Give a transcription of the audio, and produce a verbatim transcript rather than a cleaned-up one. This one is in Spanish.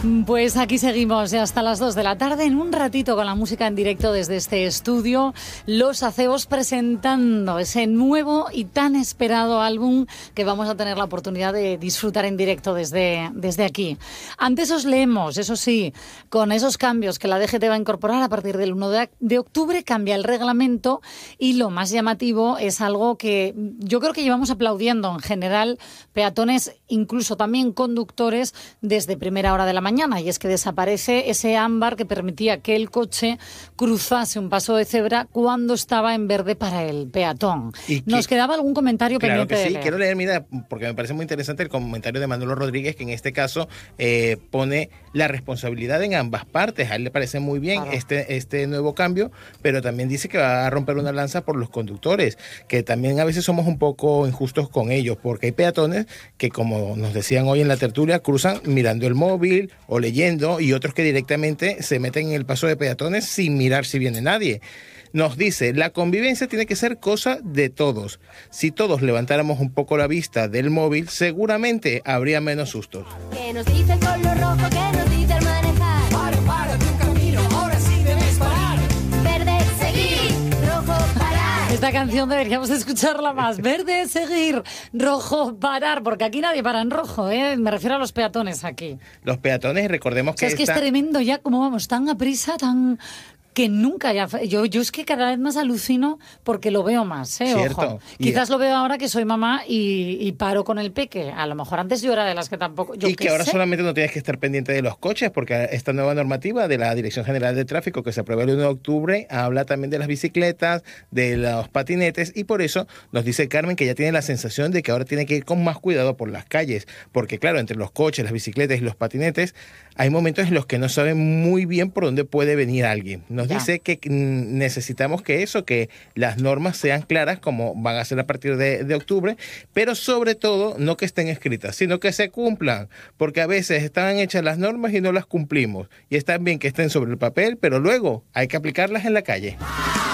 Pues aquí seguimos hasta las dos de la tarde, en un ratito con la música en directo desde este estudio, Los Aceos presentando ese nuevo y tan esperado álbum que vamos a tener la oportunidad de disfrutar en directo desde, desde aquí. Antes os leemos, eso sí, con esos cambios que la D G T va a incorporar a partir del uno de octubre, cambia el reglamento y lo más llamativo es algo que yo creo que llevamos aplaudiendo en general peatones, incluso también conductores, desde primera hora de la mañana. Mañana, y es que desaparece ese ámbar que permitía que el coche cruzase un paso de cebra cuando estaba en verde para el peatón. ¿Y Nos que, quedaba algún comentario claro pendiente que sí, de leer? Quiero leer, mira, porque me parece muy interesante el comentario de Manolo Rodríguez, que en este caso eh, pone la responsabilidad en ambas partes. A él le parece muy bien claro. este, este nuevo cambio, pero también dice que va a romper una lanza por los conductores, que también a veces somos un poco injustos con ellos, porque hay peatones que, como nos decían hoy en la tertulia, cruzan mirando el móvil o leyendo, y otros que directamente se meten en el paso de peatones sin mirar si viene nadie. Nos dice, la convivencia tiene que ser cosa de todos. Si todos levantáramos un poco la vista del móvil, seguramente habría menos sustos. ¿Qué nos dice el color rojo? ¿Qué nos dice el manejar? Para, para de un camino, ahora sí debes parar. Verde, seguir, rojo, parar. Esta canción deberíamos escucharla más. Verde, seguir, rojo, parar, porque aquí nadie para en rojo, ¿eh? Me refiero a los peatones aquí. Los peatones, recordemos que... O sea, es que esta... es tremendo ya, como vamos, tan a prisa, tan... que nunca ya... Yo, yo es que cada vez más alucino porque lo veo más, ¿eh? Cierto. Ojo. Y Quizás lo veo ahora que soy mamá y, y paro con el peque. A lo mejor antes yo era de las que tampoco... Yo y que ahora sé. solamente no tienes que estar pendiente de los coches, porque esta nueva normativa de la Dirección General de Tráfico que se aprueba el uno de octubre habla también de las bicicletas, de los patinetes, y por eso nos dice Carmen que ya tiene la sensación de que ahora tiene que ir con más cuidado por las calles, porque claro, entre los coches, las bicicletas y los patinetes hay momentos en los que no saben muy bien por dónde puede venir alguien. Nos ya. dice que necesitamos que eso, que las normas sean claras como van a ser a partir de, de octubre, pero sobre todo no que estén escritas, sino que se cumplan, porque a veces están hechas las normas y no las cumplimos, y está bien que estén sobre el papel, pero luego hay que aplicarlas en la calle.